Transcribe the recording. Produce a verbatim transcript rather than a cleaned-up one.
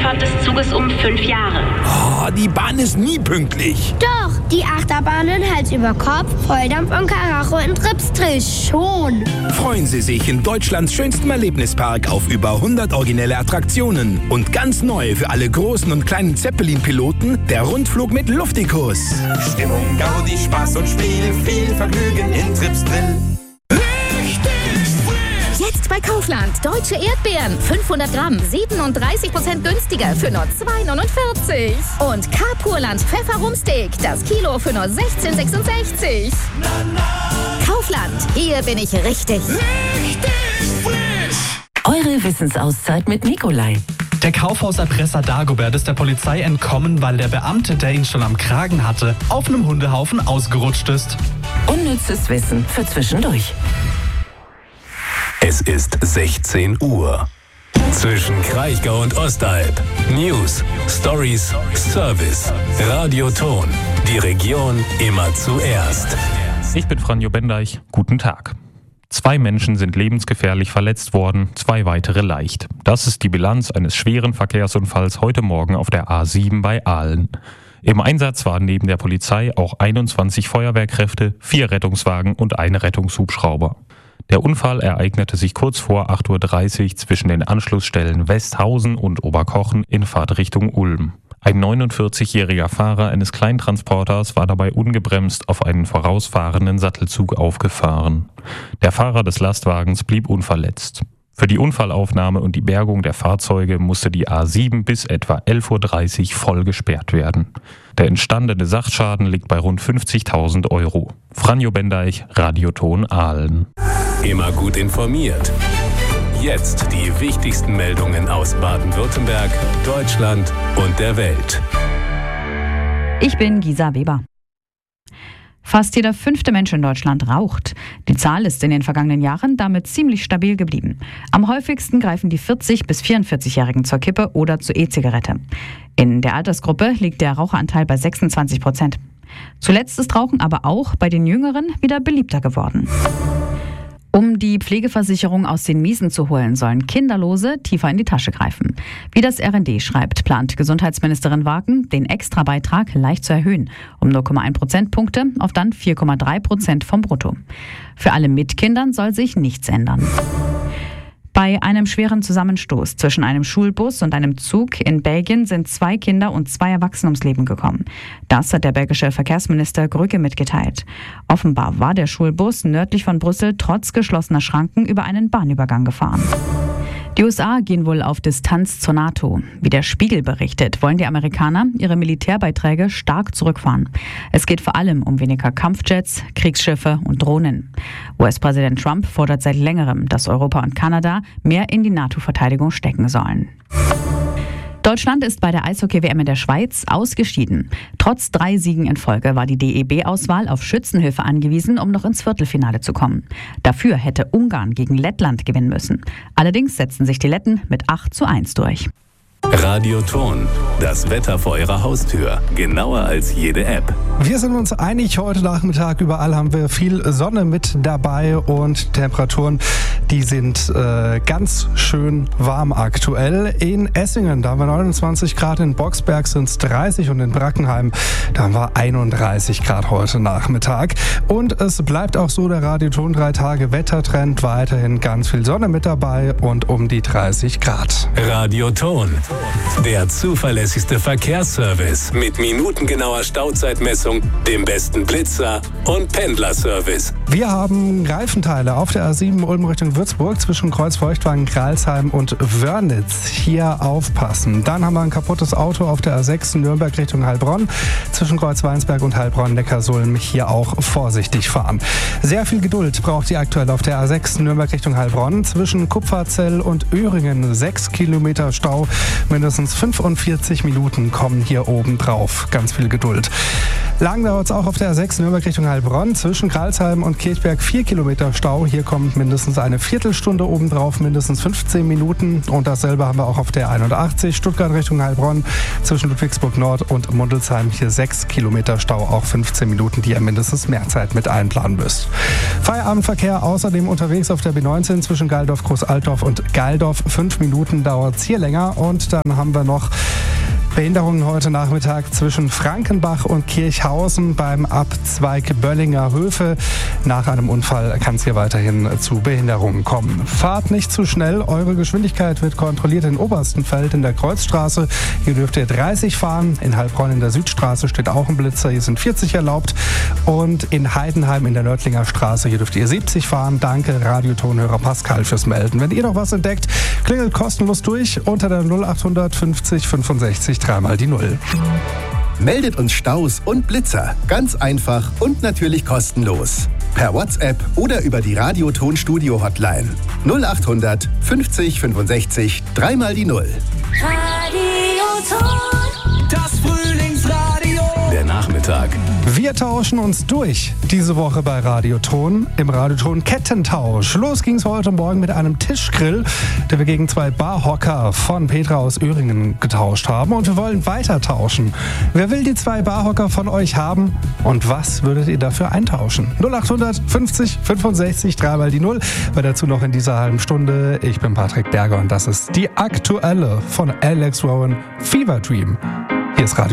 Einfahrt des Zuges um fünf Jahre. Oh, die Bahn ist nie pünktlich. Doch, die Achterbahnen Hals über Kopf, Volldampf und Karacho in Tripsdrill schon. Freuen Sie sich in Deutschlands schönstem Erlebnispark auf über hundert originelle Attraktionen. Und ganz neu für alle großen und kleinen Zeppelin-Piloten, der Rundflug mit Luftikus. Stimmung, Gaudi, Spaß und Spiel, viel Vergnügen in Tripsdrill. Jetzt bei Kaufland. Deutsche Erdbeeren. fünfhundert Gramm. siebenunddreißig Prozent günstiger für nur zwei neunundvierzig. Und Carpurland Pfefferrumsteak. Das Kilo für nur sechzehn sechsundsechzig. Kaufland. Hier bin ich richtig. Richtig frisch. Eure Wissensauszeit mit Nikolai. Der Kaufhauserpresser Dagobert ist der Polizei entkommen, weil der Beamte, der ihn schon am Kragen hatte, auf einem Hundehaufen ausgerutscht ist. Unnützes Wissen für zwischendurch. Es ist sechzehn Uhr. Zwischen Kraichgau und Ostalb. News, Stories, Service. Radio Ton. Die Region immer zuerst. Ich bin Franjo Bendeich. Guten Tag. Zwei Menschen sind lebensgefährlich verletzt worden, zwei weitere leicht. Das ist die Bilanz eines schweren Verkehrsunfalls heute Morgen auf der A sieben bei Aalen. Im Einsatz waren neben der Polizei auch einundzwanzig Feuerwehrkräfte, vier Rettungswagen und ein Rettungshubschrauber. Der Unfall ereignete sich kurz vor acht Uhr dreißig zwischen den Anschlussstellen Westhausen und Oberkochen in Fahrtrichtung Ulm. Ein neunundvierzigjähriger Fahrer eines Kleintransporters war dabei ungebremst auf einen vorausfahrenden Sattelzug aufgefahren. Der Fahrer des Lastwagens blieb unverletzt. Für die Unfallaufnahme und die Bergung der Fahrzeuge musste die A sieben bis etwa elf Uhr dreißig voll gesperrt werden. Der entstandene Sachschaden liegt bei rund fünfzigtausend Euro. Franjo Bendeich, Radioton Aalen. Immer gut informiert. Jetzt die wichtigsten Meldungen aus Baden-Württemberg, Deutschland und der Welt. Ich bin Gisa Weber. Fast jeder fünfte Mensch in Deutschland raucht. Die Zahl ist in den vergangenen Jahren damit ziemlich stabil geblieben. Am häufigsten greifen die vierzig- bis vierundvierzigjährigen zur Kippe oder zur E-Zigarette. In der Altersgruppe liegt der Raucheranteil bei sechsundzwanzig Prozent. Zuletzt ist Rauchen aber auch bei den Jüngeren wieder beliebter geworden. Um die Pflegeversicherung aus den Miesen zu holen, sollen Kinderlose tiefer in die Tasche greifen. Wie das R N D schreibt, plant Gesundheitsministerin Wagen, den Extrabeitrag leicht zu erhöhen, um null Komma eins Prozentpunkte auf dann vier Komma drei Prozent vom Brutto. Für alle mit Kindern soll sich nichts ändern. Bei einem schweren Zusammenstoß zwischen einem Schulbus und einem Zug in Belgien sind zwei Kinder und zwei Erwachsene ums Leben gekommen. Das hat der belgische Verkehrsminister Grügge mitgeteilt. Offenbar war der Schulbus nördlich von Brüssel trotz geschlossener Schranken über einen Bahnübergang gefahren. Die U S A gehen wohl auf Distanz zur NATO. Wie der Spiegel berichtet, wollen die Amerikaner ihre Militärbeiträge stark zurückfahren. Es geht vor allem um weniger Kampfjets, Kriegsschiffe und Drohnen. U S-Präsident Trump fordert seit längerem, dass Europa und Kanada mehr in die NATO-Verteidigung stecken sollen. Deutschland ist bei der Eishockey-W M in der Schweiz ausgeschieden. Trotz drei Siegen in Folge war die D E B-Auswahl auf Schützenhilfe angewiesen, um noch ins Viertelfinale zu kommen. Dafür hätte Ungarn gegen Lettland gewinnen müssen. Allerdings setzten sich die Letten mit acht zu eins durch. Radio Ton, das Wetter vor Ihrer Haustür, genauer als jede App. Wir sind uns einig, heute Nachmittag überall haben wir viel Sonne mit dabei und Temperaturen, die sind äh, ganz schön warm aktuell. In Essingen, da haben wir neunundzwanzig Grad, in Boxberg sind es dreißig und in Brackenheim, da haben wir einunddreißig Grad heute Nachmittag. Und es bleibt auch so, der Radio Ton drei Tage Wettertrend, weiterhin ganz viel Sonne mit dabei und um die dreißig Grad. Radio Ton. Der zuverlässigste Verkehrsservice mit minutengenauer Stauzeitmessung, dem besten Blitzer und Pendlerservice. Wir haben Reifenteile auf der A sieben Ulm Richtung Würzburg zwischen Kreuzfeuchtwagen, Kralsheim und Wörnitz. Hier aufpassen. Dann haben wir ein kaputtes Auto auf der A sechs Nürnberg Richtung Heilbronn zwischen Kreuzweinsberg und Heilbronn-Neckarsulm. Hier auch vorsichtig fahren. Sehr viel Geduld braucht ihr aktuell auf der A sechs Nürnberg Richtung Heilbronn zwischen Kupferzell und Öhringen. Sechs Kilometer Stau. Mindestens fünfundvierzig Minuten kommen hier oben drauf. Ganz viel Geduld. Lang dauert es auch auf der A sechs Nürnberg Richtung Heilbronn. Zwischen Karlsheim und Kirchberg vier Kilometer Stau. Hier kommt mindestens eine Viertelstunde obendrauf, mindestens fünfzehn Minuten. Und dasselbe haben wir auch auf der einundachtzig Stuttgart Richtung Heilbronn. Zwischen Ludwigsburg Nord und Mundelsheim hier sechs Kilometer Stau, auch fünfzehn Minuten, die ihr mindestens mehr Zeit mit einplanen müsst. Feierabendverkehr außerdem unterwegs auf der B neunzehn zwischen Geildorf, Großaltdorf und Geildorf. Fünf Minuten dauert es hier länger. Und dann haben wir noch Behinderungen heute Nachmittag zwischen Frankenbach und Kirchhausen beim Abzweig Böllinger Höfe. Nach einem Unfall kann es hier weiterhin zu Behinderungen kommen. Fahrt nicht zu schnell, eure Geschwindigkeit wird kontrolliert in Oberstenfeld in der Kreuzstraße. Hier dürft ihr dreißig fahren. In Heilbronn in der Südstraße steht auch ein Blitzer, hier sind vierzig erlaubt. Und in Heidenheim in der Nördlinger Straße, hier dürft ihr siebzig fahren. Danke, Radiotonhörer Pascal, fürs Melden. Wenn ihr noch was entdeckt, klingelt kostenlos durch unter der null acht fünfzig fünfundsechzig dreimal die Null. Meldet uns Staus und Blitzer. Ganz einfach und natürlich kostenlos. Per WhatsApp oder über die Radioton-Studio-Hotline. null acht hundert fünfzig fünfundsechzig dreimal die Null. Radioton. Das Frühlingsradio. Der Nachmittag. Wir tauschen uns durch diese Woche bei Radioton im Radioton Kettentausch. Los ging's heute Morgen mit einem Tischgrill, den wir gegen zwei Barhocker von Petra aus Öhringen getauscht haben. Und wir wollen weiter tauschen. Wer will die zwei Barhocker von euch haben und was würdet ihr dafür eintauschen? null acht fünfzig fünfundsechzig dreimal die Null. Weil dazu noch in dieser halben Stunde. Ich bin Patrick Berger und das ist die aktuelle von Alex Rowan, Fever Dream. Hier ist Radio